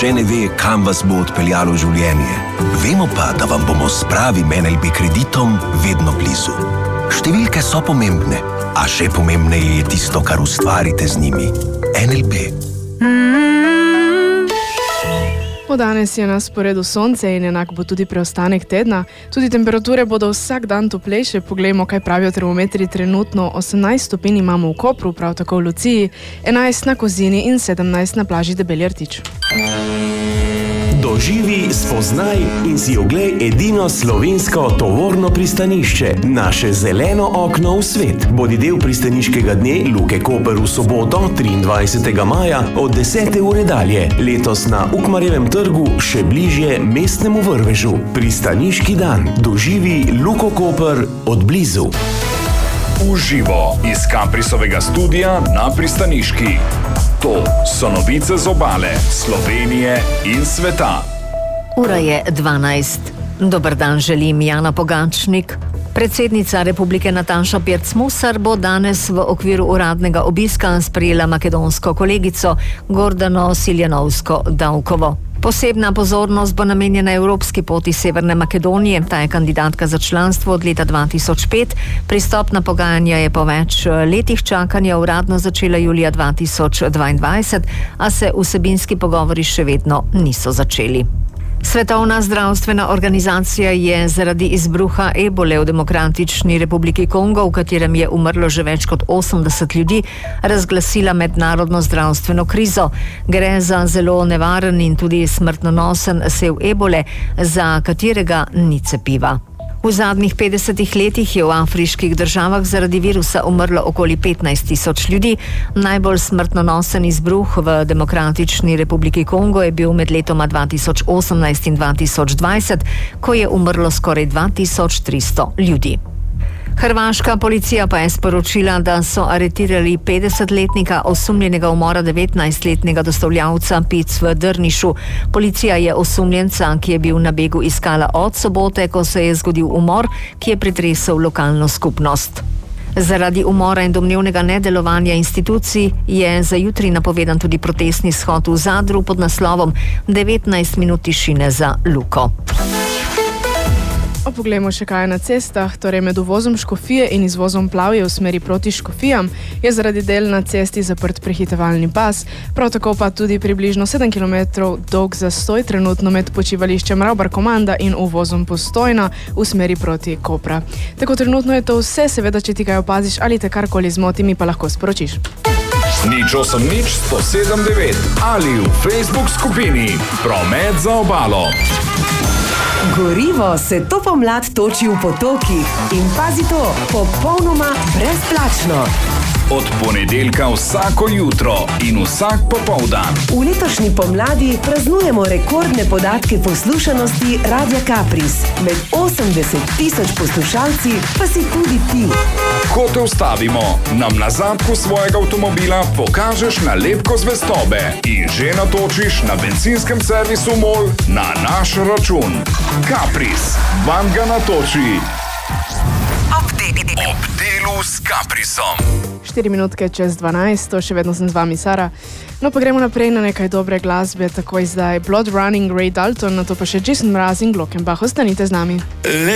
nihče ne ve, kam vas bo odpeljalo življenje. Vemo pa, da vam bomo s pravim NLB kreditom vedno blizu. Številke so pomembne, a še pomembneje je tisto, kar ustvarite z njimi. NLB. Danes je na sporedu sonce in enak bo tudi preostanek tedna. Tudi temperature bodo vsak dan toplejše. Poglejmo, kaj pravijo termometri trenutno. 18 stopinj imamo v Kopru, prav tako v Luciji, 11 na Kozini in 17 na plaži Debelji rtič. Doživi, spoznaj in si oglej edino slovensko tovorno pristanišče, naše zeleno okno v svet. Bodi del pristaniškega dne Luke Koper v soboto, 23. maja od 10. ure dalje. Letos na Ukmarjevem trgu, še bližje mestnemu vrvežu. Pristaniški dan. Doživi Luko Koper od blizu. Uživo iz Kaprisovega studia na pristaniški. To so novice z obale, Slovenije in sveta. Ura je 12. Dober dan želim, Jana Pogačnik. Predsednica Republike Nataša Pirc-Musar bo danes v okviru uradnega obiska sprejela makedonsko kolegico Gordano Siljanovsko-Davkovo. Posebna pozornost bo namenjena evropski poti Severne Makedonije. Ta je kandidatka za članstvo od leta 2005. Pristopna pogajanja je po več letih čakanja uradno začela julija 2022, a se vsebinski pogovori še vedno niso začeli. Svetovna zdravstvena organizacija je zaradi izbruha ebole v Demokratični republiki Kongo, v katerem je umrlo že več kot 80 ljudi, razglasila mednarodno zdravstveno krizo. Gre za zelo nevaren in tudi smrtonosen sev ebole, za katerega ni cepiva. V zadnjih 50 letih je v afriških državah zaradi virusa umrlo okoli 15 tisoč ljudi. Najbolj smrtonosen izbruh v Demokratični republiki Kongo je bil med letoma 2018 in 2020, ko je umrlo skoraj 2300 ljudi. Hrvaška policija pa je sporočila, da so aretirali 50-letnika osumljenega umora 19-letnega dostavljavca pic v Drnišu. Policija je osumljenca, ki je bil na begu, iskala od sobote, ko se je zgodil umor, ki je pretresel lokalno skupnost. Zaradi umora in domnevnega nedelovanja institucij je za jutri napovedan tudi protestni shod v Zadru pod naslovom 19 minut tišine za Luko. Poglejmo še kaj na cestah. Torej med uvozom Škofije in izvozom Plavje v smeri proti Škofijam je zaradi del na cesti zaprt prehitevalni pas. Prav tako pa tudi približno 7 km dolg zastoj trenutno med počivališčem Ravbar-Komanda in uvozom Postojna v smeri proti Kopra. Tako trenutno je to vse, seveda če ti kaj opaziš ali te karkoli zmoti, mi pa lahko sporočiš. Nič 179 ali v Facebook skupini Promet za obalo. Gorivo se to pomlad toči v potokih in pazi to, popolnoma brezplačno. Od ponedeljka vsako jutro in vsak popoldan. V letošnji pomladi praznujemo rekordne podatke poslušanosti Radia Kapris. Med 80 tisoč poslušalci pa si tudi ti. Ko te ustavimo, nam na zadku svojega avtomobila pokažeš nalepko zvestobe in že natočiš na bencinskem servisu MOL na naš račun. Kapris, vam ga natoči. Ob delu s Kaprisom. 4 minutke čez 12, to še vedno sem z vami, Sara. No, pa gremo naprej na nekaj dobre glasbe, takoj zdaj Blood Running, Ray Dalton, na to pa še Jason Mraz in Glockenbach. Ostanite z nami.